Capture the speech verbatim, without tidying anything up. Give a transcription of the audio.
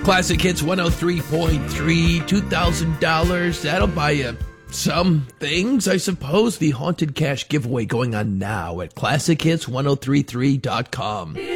Classic Hits one oh three point three, two thousand dollars. That'll buy you some things, I suppose. The Haunted Cash giveaway going on now at classic hits ten thirty-three dot com.